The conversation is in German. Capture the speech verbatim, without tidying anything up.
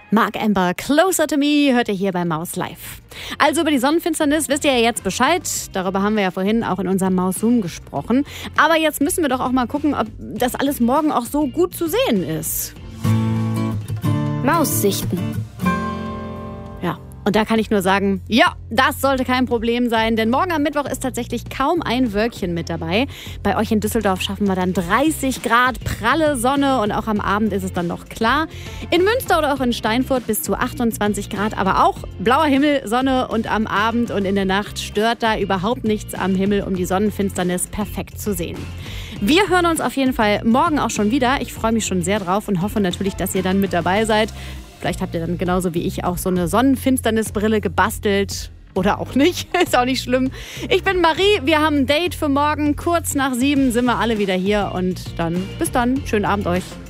Mark Amber, Closer to Me, hört ihr hier bei Maus Live. Also über die Sonnenfinsternis wisst ihr ja jetzt Bescheid. Darüber haben wir ja vorhin auch in unserem Maus Zoom gesprochen. Aber jetzt müssen wir doch auch mal gucken, ob das alles morgen auch so gut zu sehen ist. Maussichten. Ja. Und da kann ich nur sagen, ja, das sollte kein Problem sein, denn morgen am Mittwoch ist tatsächlich kaum ein Wölkchen mit dabei. Bei euch in Düsseldorf schaffen wir dann dreißig Grad, pralle Sonne und auch am Abend ist es dann noch klar. In Münster oder auch in Steinfurt bis zu achtundzwanzig Grad, aber auch blauer Himmel, Sonne und am Abend und in der Nacht stört da überhaupt nichts am Himmel, um die Sonnenfinsternis perfekt zu sehen. Wir hören uns auf jeden Fall morgen auch schon wieder. Ich freue mich schon sehr drauf und hoffe natürlich, dass ihr dann mit dabei seid. Vielleicht habt ihr dann genauso wie ich auch so eine Sonnenfinsternisbrille gebastelt. Oder auch nicht. Ist auch nicht schlimm. Ich bin Marie. Wir haben ein Date für morgen. Kurz nach sieben sind wir alle wieder hier. Und dann, bis dann. Schönen Abend euch.